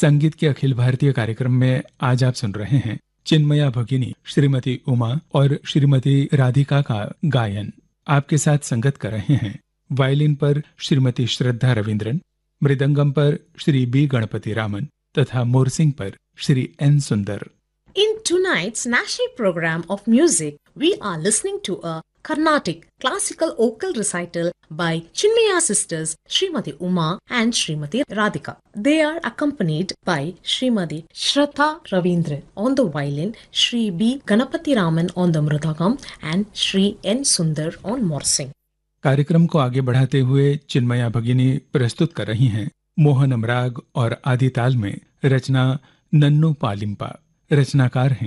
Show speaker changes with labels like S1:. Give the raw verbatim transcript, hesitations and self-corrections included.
S1: संगीत के अखिल भारतीय कार्यक्रम में आज आप सुन रहे हैं चिन्मया भगिनी श्रीमती उमा और श्रीमती राधिका का गायन। आपके साथ संगत कर रहे हैं वायलिन पर श्रीमती श्रद्धा रविंद्रन, मृदंगम पर श्री बी गणपति रामन तथा मोरसिंग पर श्री एन सुंदर।
S2: In tonight's national program of music, we are listening to a Carnatic classical vocal recital by Chinmaya sisters Srimati Uma and Srimati Radhika. They are accompanied by Srimati Shraddha Ravindran on the violin, Shri B. Ganapati Raman on the mridangam and Shri N. Sundar on morsing.
S1: कार्यक्रम को आगे बढ़ाते हुए चिन्मया भगिनी प्रस्तुत कर रही हैं मोहनम राग और आदि ताल में रचना नन्नू पालिम्पा। रचनाकार हैं